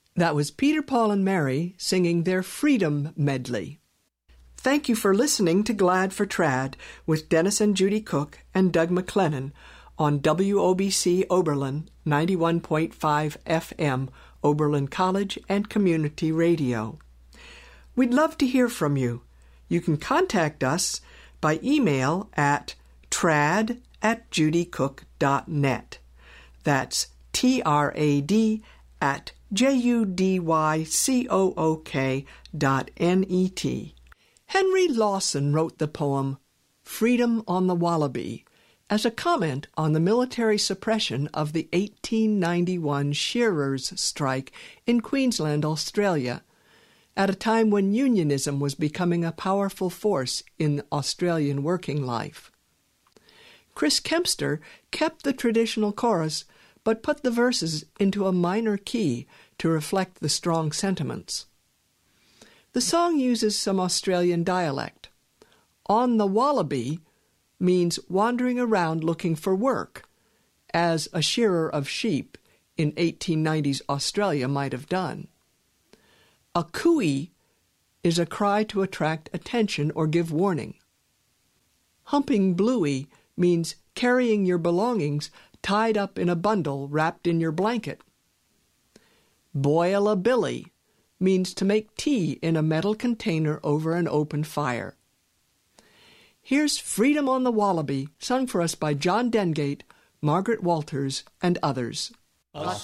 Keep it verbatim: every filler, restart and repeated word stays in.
That was Peter, Paul, and Mary singing their Freedom Medley. Thank you for listening to Glad for Trad with Dennis and Judy Cook and Doug McLennan on W O B C Oberlin ninety-one point five F M, Oberlin College and Community Radio. We'd love to hear from you. You can contact us by email at trad at judycook dot net. That's T R A D at J U D Y C O O K dot N E T. Henry Lawson wrote the poem Freedom on the Wallaby as a comment on the military suppression of the eighteen ninety-one shearers' strike in Queensland, Australia, at a time when unionism was becoming a powerful force in Australian working life. Chris Kempster kept the traditional chorus, but put the verses into a minor key to reflect the strong sentiments. The song uses some Australian dialect. On the Wallaby means wandering around looking for work, as a shearer of sheep in eighteen nineties Australia might have done. A cooey is a cry to attract attention or give warning. Humping bluey means carrying your belongings tied up in a bundle wrapped in your blanket. Boil a billy means to make tea in a metal container over an open fire. Here's Freedom on the Wallaby, sung for us by John Dengate, Margaret Walters, and others.